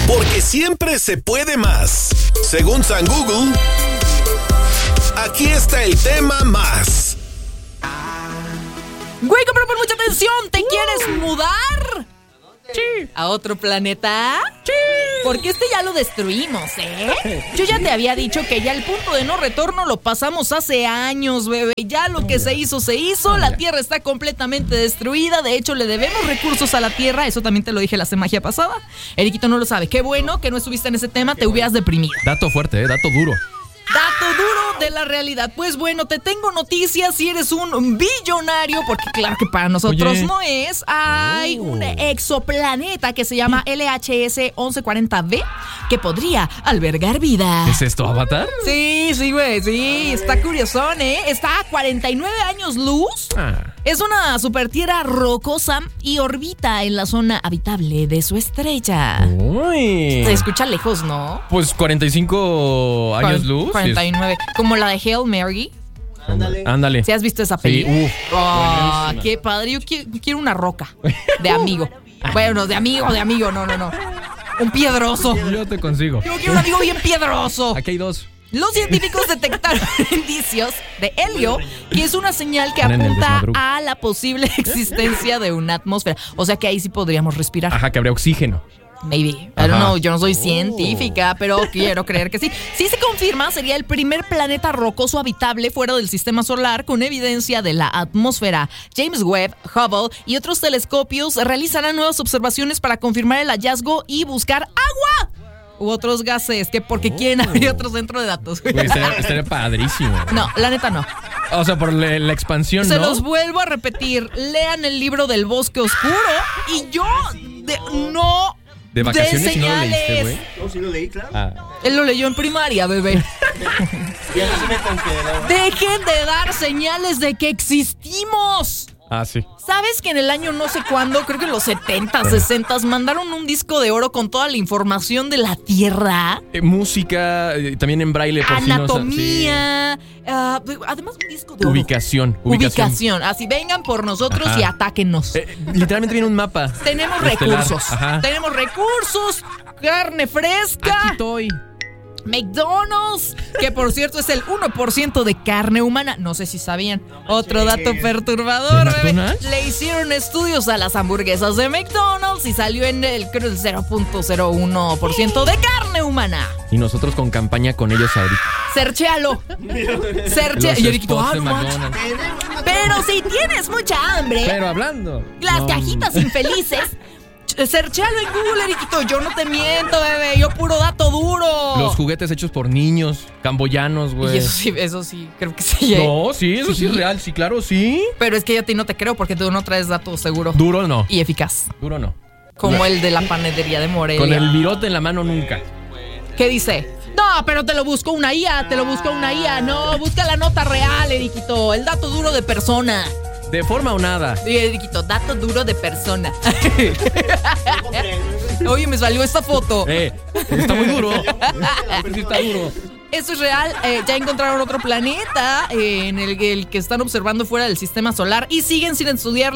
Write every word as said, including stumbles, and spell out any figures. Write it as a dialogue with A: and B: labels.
A: Porque siempre se puede más. Según San Google, aquí está el tema más.
B: Güey, pero pon mucha atención. ¿Te quieres mudar? Sí. ¿A otro planeta? Sí. Porque este ya lo destruimos, ¿eh? Yo ya te había dicho que ya el punto de no retorno lo pasamos hace años, bebé. Ya lo que se hizo, se hizo. La Tierra está completamente destruida. De hecho, le debemos recursos a la Tierra. Eso también te lo dije la semana pasada. Eriquito no lo sabe. Qué bueno que no estuviste en ese tema. Te hubieras deprimido.
C: Dato fuerte, ¿eh? Dato duro.
B: Dato duro de la realidad. Pues bueno, te tengo noticias si eres un billonario, porque claro que para nosotros Oye. no es. Hay oh. un exoplaneta que se llama L H S once cuarenta b que podría albergar vida.
C: ¿Es esto, Avatar?
B: Sí, sí, güey, sí. Está curiosón, ¿eh? Está a cuarenta y nueve años luz. Ah. Es una supertierra rocosa y orbita en la zona habitable de su estrella.
C: Uy.
B: Se escucha lejos, ¿no?
C: Pues cuarenta y cinco años luz.
B: cuarenta y nueve. Como la de Hail Mary.
C: Ándale. Ándale.
B: ¿Sí has visto esa película?
C: Sí, uf.
B: Oh, qué padre. Yo quiero, quiero una roca de amigo. Bueno, de amigo, de amigo. No, no, no. Un piedroso.
C: Yo te consigo.
B: Yo quiero un amigo bien piedroso.
C: Aquí hay dos.
B: Los científicos detectaron indicios de helio, que es una señal que apunta a la posible existencia de una atmósfera. O sea que ahí sí podríamos respirar.
C: Ajá, que habría oxígeno.
B: Maybe. I don't know, yo no soy científica, pero quiero creer que sí. Si se confirma, sería el primer planeta rocoso habitable fuera del sistema solar con evidencia de la atmósfera. James Webb, Hubble y otros telescopios realizarán nuevas observaciones para confirmar el hallazgo y buscar agua u otros gases, que porque oh. quieren abrir otro centro de datos.
C: Pues estaría, estaría padrísimo.
B: No, la neta no.
C: O sea, por la, la expansión,
B: Se
C: ¿no?
B: los vuelvo a repetir. Lean el libro del Bosque Oscuro y yo de, no...
C: ¿De vacaciones
B: de
C: si no lo leíste, güey?
D: No, sí lo leí, claro.
C: Ah.
B: Él lo leyó en primaria, bebé. Dejen de dar señales de que existimos.
C: Ah, sí.
B: ¿Sabes que en el año no sé cuándo, creo que en los setenta, sesenta, mandaron un disco de oro con toda la información de la Tierra?
C: Eh, música, eh, también en braille. Por
B: Anatomía. Si no, sí. uh, además un disco de oro.
C: Ubicación. Ubicación.
B: Ubicación. Así vengan por nosotros Ajá. y atáquennos.
C: Eh, literalmente viene un mapa.
B: Tenemos recursos. Tenemos recursos, carne fresca.
C: Aquí estoy.
B: McDonald's, que por cierto es el uno por ciento de carne humana. No sé si sabían. Otro dato perturbador, bebé. Le hicieron estudios a las hamburguesas de McDonald's y salió en el, creo, el cero punto cero uno por ciento de carne humana.
C: Y nosotros con campaña con ellos ahorita.
B: Serchéalo. Serche. Y Eriquito, ah, no Pero si tienes mucha hambre.
C: Pero hablando.
B: Las no. cajitas infelices. Serchéalo en Google, Eriquito. Yo no te miento, bebé. Yo puro dato duro.
C: Los juguetes hechos por niños, camboyanos, güey.
B: Y eso sí, eso sí, creo que sí. ¿eh?
C: No, sí, eso sí. sí es real. Sí, claro, sí.
B: Pero es que yo a ti no te creo porque tú no traes dato seguro.
C: Duro no.
B: Y eficaz.
C: Duro no.
B: Como
C: no.
B: el de la panadería de Morelia.
C: Con el virote en la mano nunca.
B: ¿Qué dice? No, pero te lo busco una I A, te lo busco una I A. No, busca la nota real, Eriquito. El dato duro de persona.
C: ¿De forma o nada?
B: Sí, Eriquito, dato duro de persona. Oye, me salió esta foto.
C: Eh, está muy duro. Sí está duro.
B: Esto es real. Eh, ya encontraron otro planeta eh, en el, el que están observando fuera del sistema solar y siguen sin estudiar